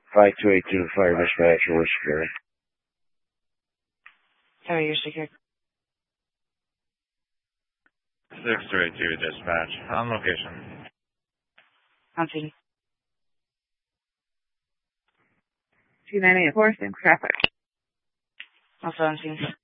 5282 Fire Dispatch, we're secure. Sorry, you're secure. 6282 Dispatch, on location. On scene. 2984, same traffic. Also on scene.